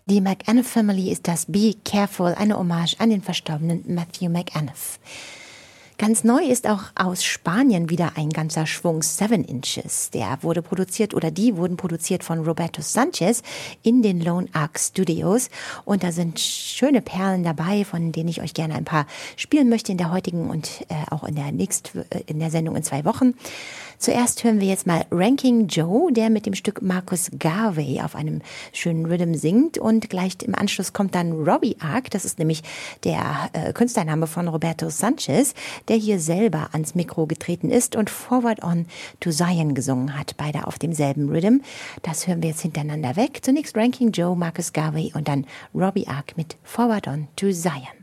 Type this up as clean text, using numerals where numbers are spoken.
Die McAnuff Family ist das Be Careful, eine Hommage an den verstorbenen Matthew McAnuff. Ganz neu ist auch aus Spanien wieder ein ganzer Schwung 7 Inches. Die wurden produziert von Roberto Sanchez in den Lone Ark Studios. Und da sind schöne Perlen dabei, von denen ich euch gerne ein paar spielen möchte in der heutigen und auch in der Sendung in 2 Wochen. Zuerst hören wir jetzt mal Ranking Joe, der mit dem Stück Marcus Garvey auf einem schönen Rhythm singt. Und gleich im Anschluss kommt dann Robbie Ark, das ist nämlich der Künstlername von Roberto Sanchez, der hier selber ans Mikro getreten ist und Forward On to Zion gesungen hat, beide auf demselben Rhythm. Das hören wir jetzt hintereinander weg. Zunächst Ranking Joe, Marcus Garvey und dann Robbie Ark mit Forward On to Zion.